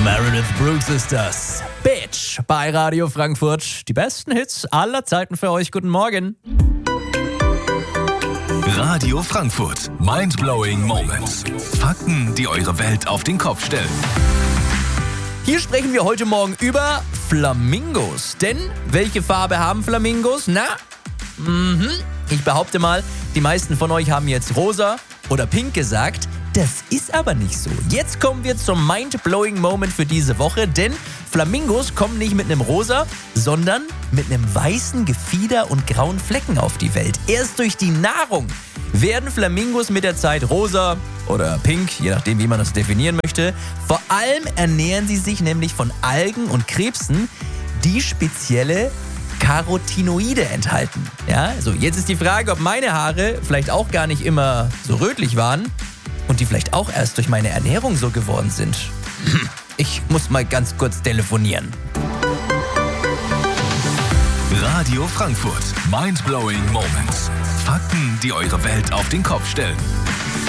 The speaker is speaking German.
Meredith Brooks ist das. Bitch bei Radio Frankfurt. Die besten Hits aller Zeiten für euch. Guten Morgen. Radio Frankfurt. Mindblowing Moments. Fakten, die eure Welt auf den Kopf stellen. Hier sprechen wir heute Morgen über Flamingos. Denn welche Farbe haben Flamingos? Ich behaupte mal, die meisten von euch haben jetzt rosa oder pink gesagt. Das ist aber nicht so. Jetzt kommen wir zum Mind-Blowing Moment für diese Woche, denn Flamingos kommen nicht mit einem rosa, sondern mit einem weißen Gefieder und grauen Flecken auf die Welt. Erst durch die Nahrung werden Flamingos mit der Zeit rosa oder pink, je nachdem, wie man das definieren möchte. Vor allem ernähren sie sich nämlich von Algen und Krebsen, die spezielle Carotinoide enthalten. Ja, so jetzt ist die Frage, ob meine Haare vielleicht auch gar nicht immer so rötlich waren und die vielleicht auch erst durch meine Ernährung so geworden sind. Ich muss mal ganz kurz telefonieren. Radio Frankfurt. Mindblowing Moments. Fakten, die eure Welt auf den Kopf stellen.